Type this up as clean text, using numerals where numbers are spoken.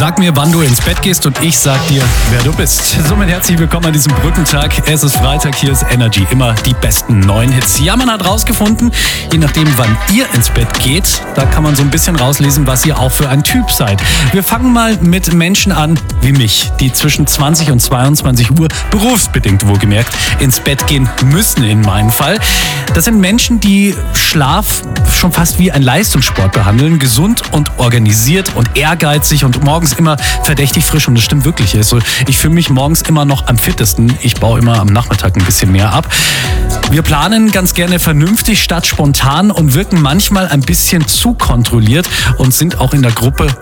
Sag mir, wann du ins Bett gehst und ich sag dir, wer du bist. Somit herzlich willkommen an diesem Brückentag. Es ist Freitag, hier ist Energy. Immer die besten neuen Hits. Ja, man hat rausgefunden, je nachdem, wann ihr ins Bett geht, da kann man so ein bisschen rauslesen, was ihr auch für ein Typ seid. Wir fangen mal mit Menschen an, wie mich, die zwischen 20 und 22 Uhr, berufsbedingt wohlgemerkt, ins Bett gehen müssen in meinem Fall. Das sind Menschen, die Schlaf schon fast wie ein Leistungssport behandeln, gesund und organisiert und ehrgeizig und morgens immer verdächtig frisch, und das stimmt wirklich. Also ich fühle mich morgens immer noch am fittesten. Ich baue immer am Nachmittag ein bisschen mehr ab. Wir planen ganz gerne vernünftig statt spontan und wirken manchmal ein bisschen zu kontrolliert und sind auch in der Gruppe